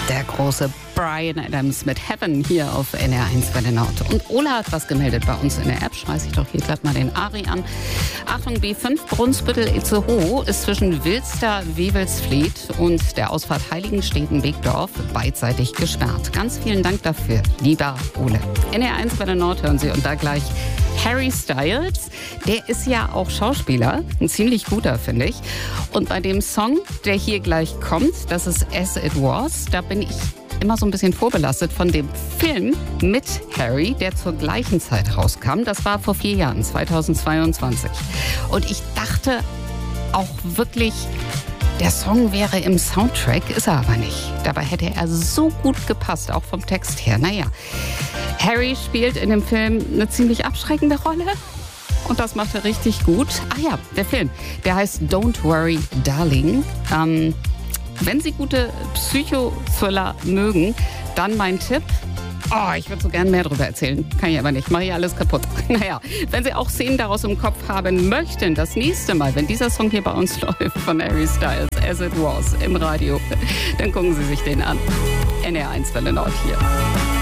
Der große Bryan Adams mit Heaven hier auf NR1 Welle Nord. Und Ola hat was gemeldet bei uns in der App. Schmeiß ich doch hier glatt mal den Ari an. Achtung, B5 Brunsbüttel-Itzehoe ist zwischen Wilster, Wewelsfleth und der Ausfahrt Heiligensteden-Begdorf beidseitig gesperrt. Ganz vielen Dank dafür, lieber Ole. NR1 Welle Nord hören Sie und da gleich Harry Styles. Der ist ja auch Schauspieler, ein ziemlich guter, finde ich. Und bei dem Song, der hier gleich kommt, das ist As It Was, da bin ich immer so ein bisschen vorbelastet von dem Film mit Harry, der zur gleichen Zeit rauskam. Das war vor 4 Jahren, 2022. Und ich dachte auch wirklich, der Song wäre im Soundtrack, ist er aber nicht. Dabei hätte er so gut gepasst, auch vom Text her. Naja, Harry spielt in dem Film eine ziemlich abschreckende Rolle. Und das macht er richtig gut. Ah ja, der Film, der heißt Don't Worry, Darling. Wenn Sie gute Psycho-Thriller mögen, dann mein Tipp. Oh, ich würde so gern mehr darüber erzählen. Kann ich aber nicht. Mache ich alles kaputt. Naja, wenn Sie auch Szenen daraus im Kopf haben möchten, das nächste Mal, wenn dieser Song hier bei uns läuft von Harry Styles, As It Was, im Radio, dann gucken Sie sich den an. NR1 Welle Nord hier.